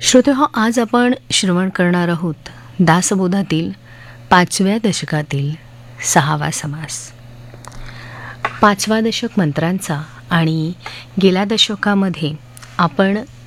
श्रोतेहो, आज आपण श्रवण करणार आहोत दासबोधातील 5व्या दशकातील 6वा समास. 5वा दशक मंत्रांचा आणि गेल्या दशकामध्ये आपण